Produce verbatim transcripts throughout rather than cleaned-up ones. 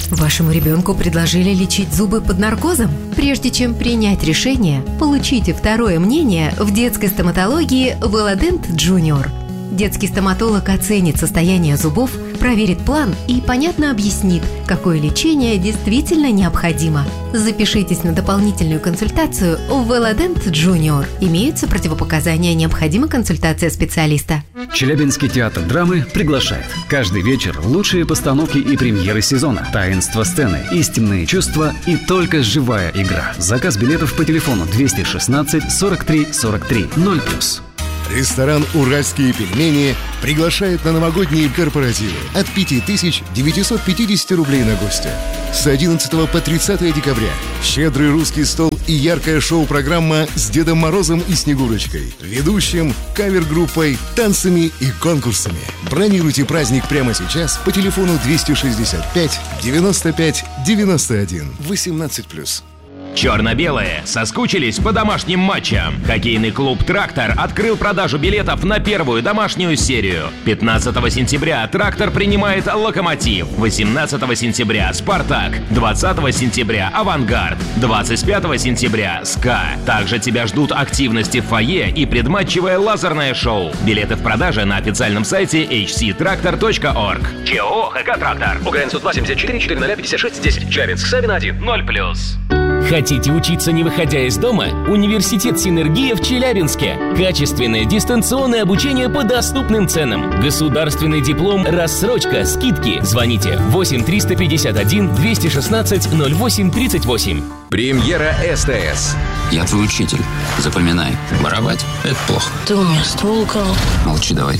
Вашему ребенку предложили лечить зубы под наркозом? Прежде чем принять решение, получите второе мнение в детской стоматологии Велодент Junior. Детский стоматолог оценит состояние зубов, проверит план и понятно объяснит, какое лечение действительно необходимо. Запишитесь на дополнительную консультацию в Велодент Junior. Имеются противопоказания, необходима консультация специалиста. Челябинский театр драмы приглашает. Каждый вечер лучшие постановки и премьеры сезона. Таинство сцены, истинные чувства и только живая игра. Заказ билетов по телефону двести шестнадцать сорок три сорок три ноль плюс. Ресторан «Уральские пельмени» приглашает на новогодние корпоративы от пять тысяч девятьсот пятьдесят рублей на гостя. С одиннадцатого по тридцатое декабря щедрый русский стол и яркая шоу-программа с Дедом Морозом и Снегурочкой, ведущим, кавер-группой, танцами и конкурсами. Бронируйте праздник прямо сейчас по телефону двести шестьдесят пять девяносто пять девяносто один. восемнадцать плюс. Черно-белые соскучились по домашним матчам. Хоккейный клуб «Трактор» открыл продажу билетов на первую домашнюю серию. пятнадцатого сентября «Трактор» принимает «Локомотив». восемнадцатого сентября «Спартак». двадцатого сентября «Авангард». двадцать пятого сентября «СКА». Также тебя ждут активности в фойе и предматчевое лазерное шоу. Билеты в продаже на официальном сайте эйч си трактор точка орг. ЧО «ХК Трактор». УГНСУ два семьдесят четыре четыреста пятьдесят шесть десять. Челябинск. Савина один. ноль плюс. Хотите учиться, не выходя из дома? Университет «Синергия» в Челябинске. Качественное дистанционное обучение по доступным ценам. Государственный диплом, рассрочка, скидки. Звоните восемь триста пятьдесят один двести шестнадцать ноль восемь тридцать восемь. Премьера СТС. Я твой учитель. Запоминай. Воровать – это плохо. Ты у меня ствол украл. Молчи давай.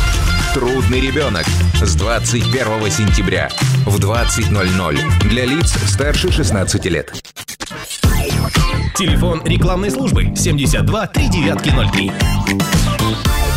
Трудный ребенок. С двадцать первого сентября в двадцать ноль ноль. Для лиц старше шестнадцати лет. Телефон рекламной службы семьдесят два три девятки ноль три.